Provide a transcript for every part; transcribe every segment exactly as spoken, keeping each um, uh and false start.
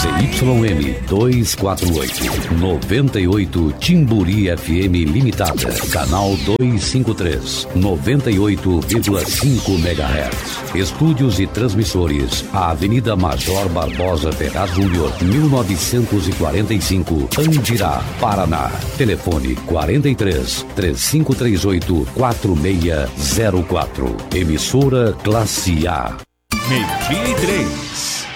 Z Y M duzentos e quarenta e oito, noventa e oito Timburi F M Limitada, canal duzentos e cinquenta e três, noventa e oito vírgula cinco megahertz. Estúdios e transmissores, a Avenida Major Barbosa Ferraz Júnior, mil novecentos e quarenta e cinco, Andirá, Paraná. Telefone quarenta e três, três cinco três oito, quatro seis zero quatro. Emissora Classe A. Meio-dia e três.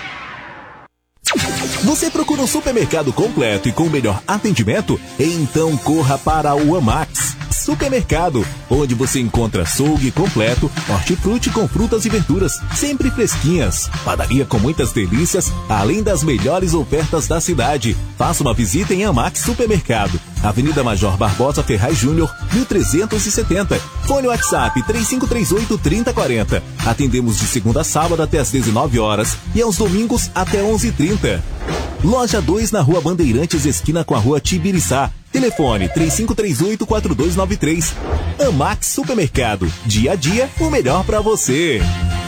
Você procura um supermercado completo e com o melhor atendimento? Então corra para o Amax Supermercado, onde você encontra açougue completo, hortifruti com frutas e verduras, sempre fresquinhas, padaria com muitas delícias, além das melhores ofertas da cidade. Faça uma visita em Amax Supermercado, Avenida Major Barbosa Ferraz Júnior, mil trezentos e setenta. Fone WhatsApp três cinco três oito, trinta quarenta. Atendemos de segunda a sábado até às dezenove horas e aos domingos até onze e trinta. Loja dois na Rua Bandeirantes, esquina com a Rua Tibiriçá. Telefone três cinco três oito, quatro dois nove três. Amax Supermercado. Dia a dia, o melhor para você.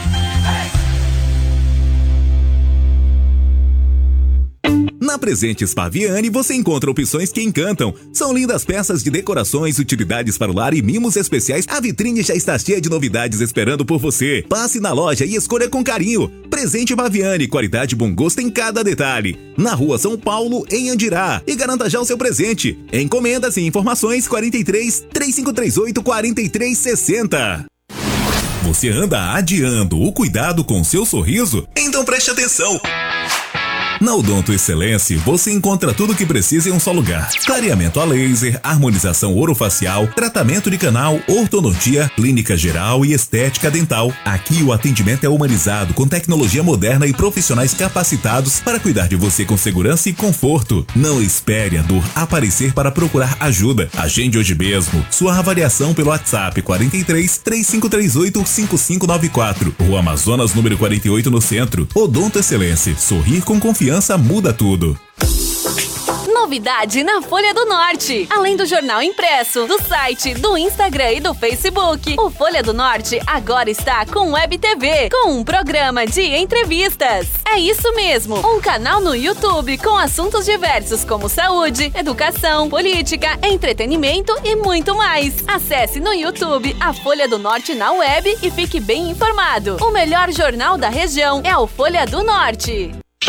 Na Presentes Paviani você encontra opções que encantam. São lindas peças de decorações, utilidades para o lar e mimos especiais. A vitrine já está cheia de novidades esperando por você. Passe na loja e escolha com carinho. Presente Paviani, qualidade e bom gosto em cada detalhe. Na Rua São Paulo, em Andirá. E garanta já o seu presente. Encomendas e informações quarenta e três, três cinco três oito, quarenta e três sessenta. Você anda adiando o cuidado com seu sorriso? Então preste atenção. Na Odonto Excelência, você encontra tudo o que precisa em um só lugar. Clareamento a laser, harmonização orofacial, tratamento de canal, ortodontia, clínica geral e estética dental. Aqui o atendimento é humanizado, com tecnologia moderna e profissionais capacitados para cuidar de você com segurança e conforto. Não espere a dor aparecer para procurar ajuda. Agende hoje mesmo sua avaliação pelo WhatsApp quarenta e três, três cinco três oito, cinco cinco nove quatro. Rua Amazonas, número quarenta e oito, no centro. Odonto Excelência. Sorrir com confiança muda tudo. Novidade na Folha do Norte. Além do jornal impresso, do site, do Instagram e do Facebook, o Folha do Norte agora está com Web T V, com um programa de entrevistas. É isso mesmo, um canal no YouTube com assuntos diversos como saúde, educação, política, entretenimento e muito mais. Acesse no YouTube a Folha do Norte na web e fique bem informado. O melhor jornal da região é o Folha do Norte.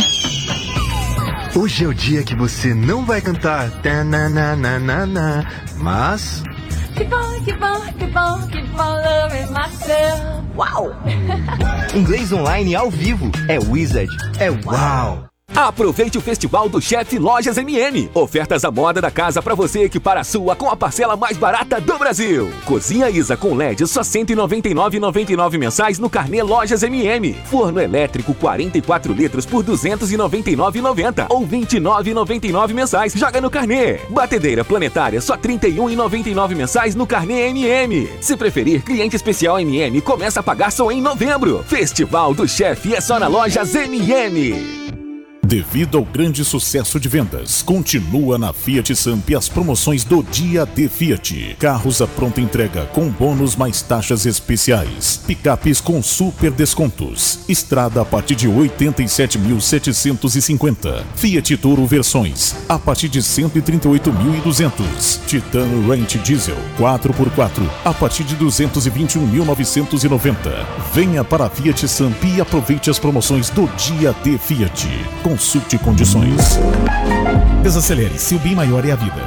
Hoje é o dia que você não vai cantar tananana, mas... Que bom, que bom, que bom, que bom, love myself. Uau! Inglês online ao vivo. É Wizard. É uau! Aproveite o Festival do Chefe Lojas M M. Ofertas à moda da casa para você equipar a sua com a parcela mais barata do Brasil. Cozinha Isa com L E D só cento e noventa e nove reais e noventa e nove mensais no carnê Lojas M M. Forno elétrico quarenta e quatro litros por duzentos e noventa e nove reais e noventa ou vinte e nove reais e noventa e nove mensais. Joga no carnê. Batedeira planetária só trinta e um reais e noventa e nove mensais no carnê M M. Se preferir, cliente especial M M começa a pagar só em novembro. Festival do Chefe é só na Lojas M M. Devido ao grande sucesso de vendas, continua na Fiat Samp as promoções do Dia D Fiat. Carros à pronta entrega com bônus mais taxas especiais. Picapes com super descontos. Estrada a partir de oitenta e sete mil setecentos e cinquenta. Fiat Toro versões a partir de cento e trinta e oito mil e duzentos. Titan Ranch Diesel quatro por quatro a partir de duzentos e vinte e um mil novecentos e noventa. Venha para a Fiat Samp e aproveite as promoções do Dia D Fiat. Consulte condições. Desacelere, se o bem maior é a vida.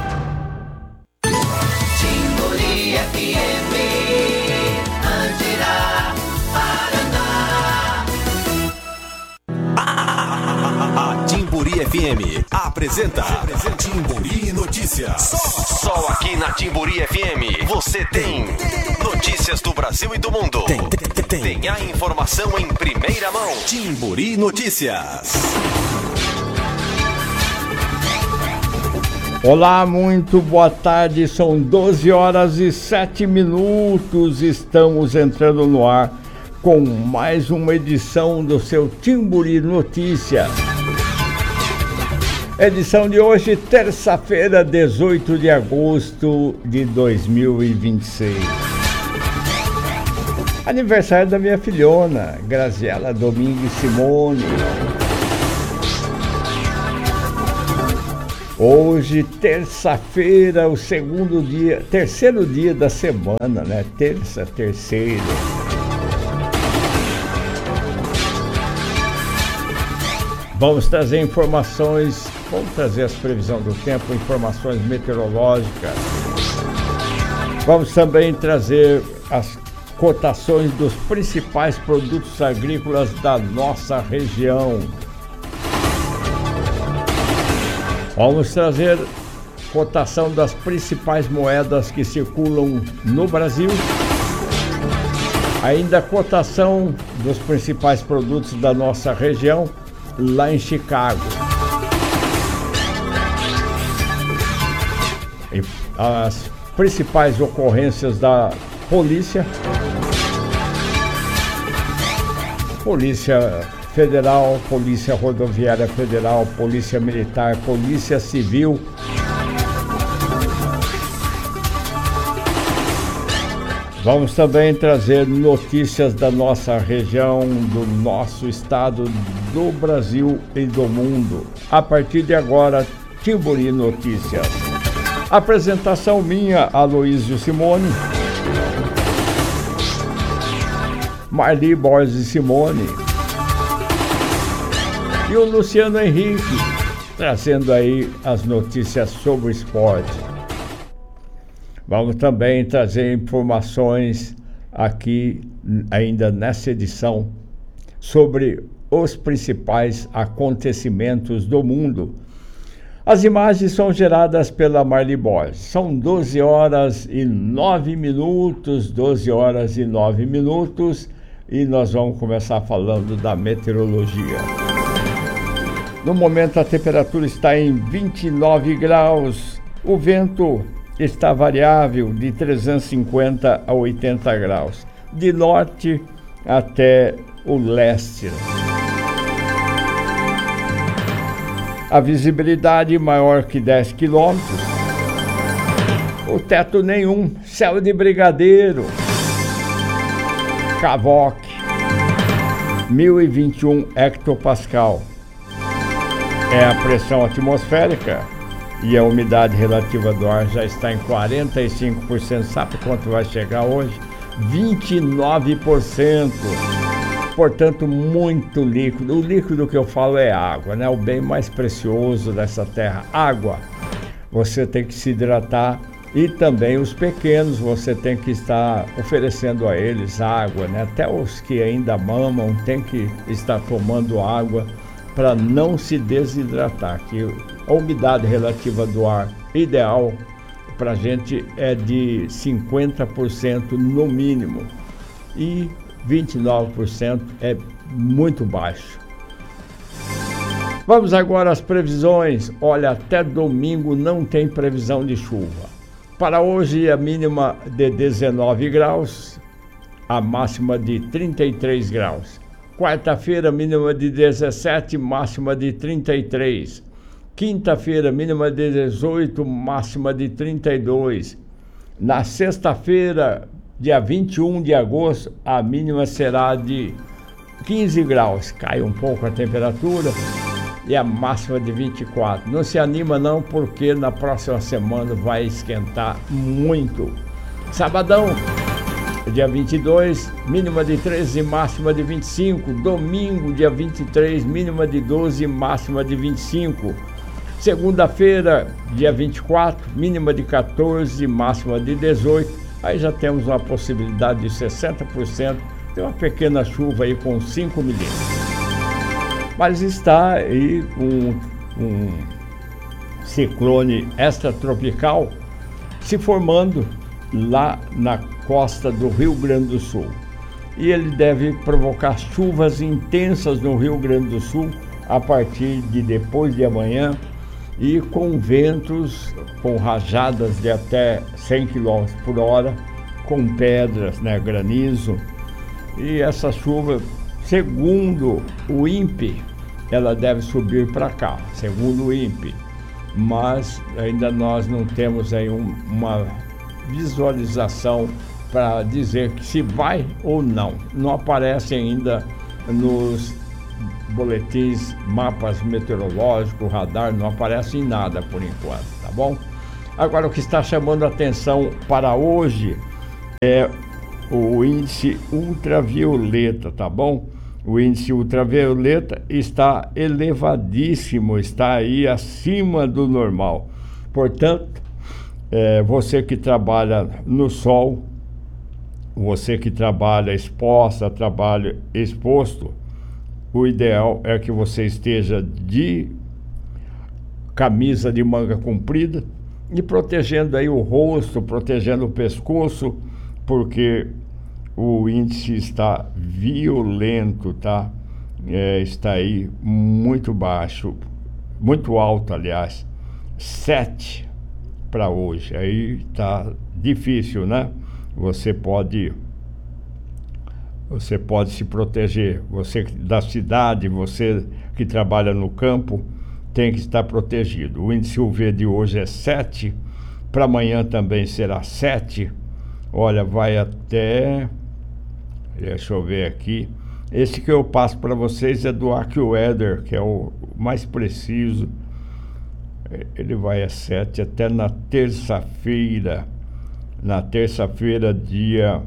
Timburi F M, Andirá, Paraná. A Timburi F M apresenta Timburi Notícias. Só, só aqui na Timburi F M você tem notícias do Brasil e do mundo. Tem, tem, tem. Tem a informação em primeira mão. Timburi Notícias. Olá, muito boa tarde, são doze horas e sete minutos, estamos entrando no ar com mais uma edição do seu Timburi Notícias. Edição de hoje, terça-feira, dezoito de agosto de dois mil e vinte e seis. Aniversário da minha filhona, Graziela Domingues Simone. Hoje, terça-feira, o segundo dia, terceiro dia da semana, né? Terça, terceira. Vamos trazer informações, vamos trazer as previsões do tempo, informações meteorológicas. Vamos também trazer as cotações dos principais produtos agrícolas da nossa região. Vamos trazer cotação das principais moedas que circulam no Brasil. Ainda cotação dos principais produtos da nossa região lá em Chicago. E as principais ocorrências da polícia. Polícia Federal, Polícia Rodoviária Federal, Polícia Militar, Polícia Civil. Vamos também trazer notícias da nossa região, do nosso estado, do Brasil e do mundo. A partir de agora, Timburi Notícias. Apresentação minha, Aloísio Simone. Marli Borges Simone. E o Luciano Henrique, trazendo aí as notícias sobre o esporte. Vamos também trazer informações aqui, ainda nessa edição, sobre os principais acontecimentos do mundo. As imagens são geradas pela Marli Borges. São doze horas e nove minutos, doze horas e nove minutos, e nós vamos começar falando da meteorologia. No momento a temperatura está em vinte e nove graus, o vento está variável de trezentos e cinquenta a oitenta graus, de norte até o leste. A visibilidade maior que dez quilômetros, o teto nenhum, céu de brigadeiro, Cavoque, mil e vinte e um hectopascal. É a pressão atmosférica e a umidade relativa do ar já está em quarenta e cinco por cento. Sabe quanto vai chegar hoje? vinte e nove por cento. Portanto, muito líquido. O líquido que eu falo é água, né? O bem mais precioso dessa terra, água. Você tem que se hidratar e também os pequenos, você tem que estar oferecendo a eles água, né? Até os que ainda mamam tem que estar tomando água para não se desidratar, que a umidade relativa do ar ideal para a gente é de cinquenta por cento no mínimo e vinte e nove por cento é muito baixo. Vamos agora às previsões. Olha, até domingo não tem previsão de chuva. Para hoje a mínima de dezenove graus, a máxima de trinta e três graus. Quarta-feira, mínima de dezessete, máxima de trinta e três. Quinta-feira, mínima de dezoito, máxima de trinta e dois. Na sexta-feira, dia vinte e um de agosto, a mínima será de quinze graus. Cai um pouco a temperatura e a máxima de vinte e quatro. Não se anima não, porque na próxima semana vai esquentar muito. Sabadão, dia vinte e dois, mínima de treze, máxima de vinte e cinco. Domingo, dia vinte e três, mínima de doze, máxima de vinte e cinco. Segunda-feira, dia vinte e quatro, mínima de quatorze, máxima de dezoito. Aí já temos uma possibilidade de sessenta por cento. Tem uma pequena chuva aí com cinco milímetros. Mas está aí um, um ciclone extratropical se formando lá na costa do Rio Grande do Sul. E ele deve provocar chuvas intensas no Rio Grande do Sul a partir de depois de amanhã e com ventos, com rajadas de até cem quilômetros por hora, com pedras, né, granizo. E essa chuva, segundo o INPE, ela deve subir para cá, segundo o INPE. Mas ainda nós não temos aí um, uma visualização para dizer que se vai ou não. Não aparece ainda nos boletins, mapas meteorológicos, radar, não aparece em nada por enquanto, tá bom? Agora, o que está chamando a atenção para hoje é o índice ultravioleta, tá bom? O índice ultravioleta está elevadíssimo, está aí acima do normal. Portanto, é, você que trabalha no sol, você que trabalha exposta, trabalha exposto, o ideal é que você esteja de camisa de manga comprida e protegendo aí o rosto, protegendo o pescoço, porque o índice está violento, tá? É, está aí muito baixo, muito alto, aliás, sete para hoje. Aí tá difícil, né? Você pode, você pode se proteger. Você da cidade, você que trabalha no campo, tem que estar protegido. O índice U V de hoje é sete, para amanhã também será sete. Olha, vai até... Deixa eu ver aqui. Esse que eu passo para vocês é do AccuWeather, que é o mais preciso. Ele vai a sete até na terça-feira. Na terça-feira, dia...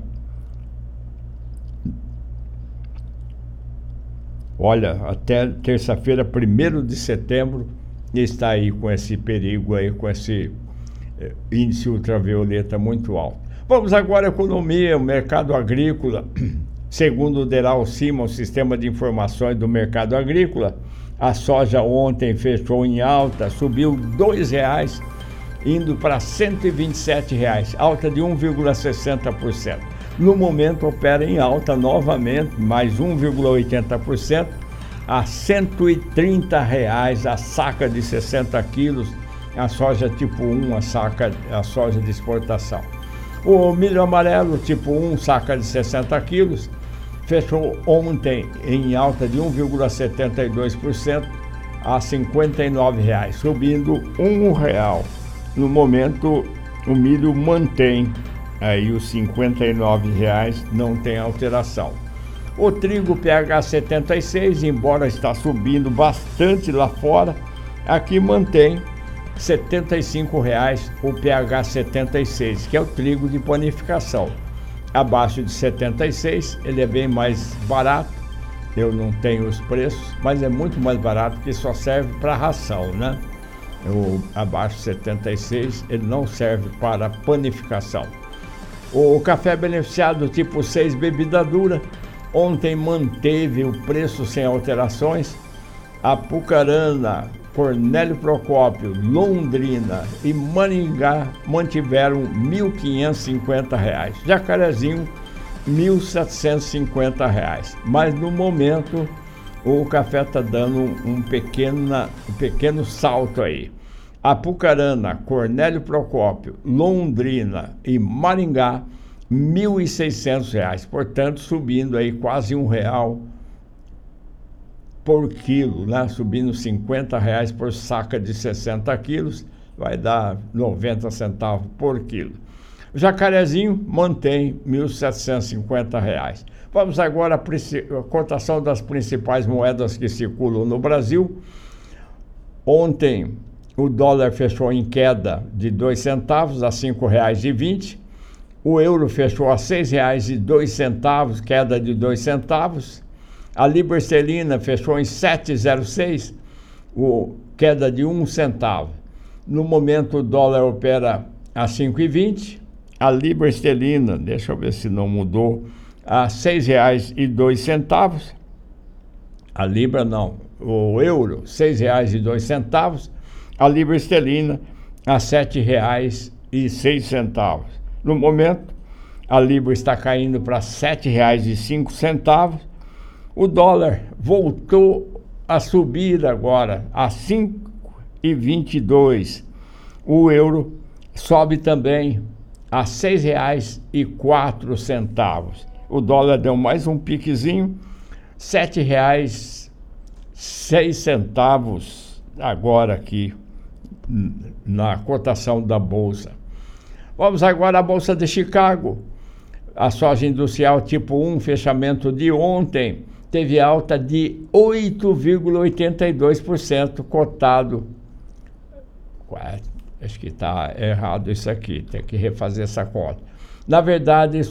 Olha, até terça-feira, primeiro de setembro, está aí com esse perigo aí, com esse eh, índice ultravioleta muito alto. Vamos agora à economia, o mercado agrícola. Segundo o Deral Cima, o sistema de informações do mercado agrícola, a soja ontem fechou em alta, subiu dois reais, indo para cento e vinte e sete reais, alta de um vírgula sessenta por cento. No momento opera em alta novamente, mais um vírgula oitenta por cento, a cento e trinta reais a saca de sessenta quilos, a soja tipo um, a saca, a soja de exportação. O milho amarelo tipo um, saca de sessenta quilos, fechou ontem em alta de um vírgula setenta e dois por cento a cinquenta e nove reais, subindo um real. No momento, o milho mantém aí os cinquenta e nove reais, não tem alteração. O trigo P H setenta e seis, embora está subindo bastante lá fora, aqui mantém setenta e cinco reais o P H setenta e seis, que é o trigo de panificação. Abaixo de setenta e seis, ele é bem mais barato. Eu não tenho os preços, mas é muito mais barato, porque só serve para ração, né? O abaixo de setenta e seis, ele não serve para panificação. O café beneficiado tipo seis, bebida dura, ontem manteve o preço sem alterações. Apucarana, Cornélio Procópio, Londrina e Maringá mantiveram mil quinhentos e cinquenta reais. Jacarezinho, mil setecentos e cinquenta reais. Mas no momento o café está dando um, pequena, um pequeno salto aí. Apucarana, Cornélio Procópio, Londrina e Maringá, mil e seiscentos reais. Portanto, subindo aí quase um real por quilo, né? Subindo cinquenta reais por saca de sessenta quilos, vai dar noventa centavos por quilo. O Jacarezinho mantém mil setecentos e cinquenta reais. Vamos agora à cotação das principais moedas que circulam no Brasil. Ontem o dólar fechou em queda de dois centavos a cinco reais e vinte. O euro fechou a seis reais e dois centavos, queda de dois centavos. A libra esterlina fechou em sete vírgula zero seis, o, queda de um centavo. No momento o dólar opera a cinco reais e vinte. A libra esterlina, deixa eu ver se não mudou, a seis reais e dois centavos. A libra não, o euro, seis reais e dois centavos. A libra esterlina a sete reais e seis centavos. No momento, a libra está caindo para sete reais e cinco centavos. O dólar voltou a subir agora a cinco reais e vinte e dois. O euro sobe também a seis reais e quatro centavos. O dólar deu mais um piquezinho, sete reais e seis centavos agora aqui na cotação da bolsa. Vamos agora à Bolsa de Chicago. A soja industrial tipo um, fechamento de ontem, teve alta de oito vírgula oitenta e dois por cento, cotado. Ué, acho que está errado isso aqui, tem que refazer essa conta. Na verdade,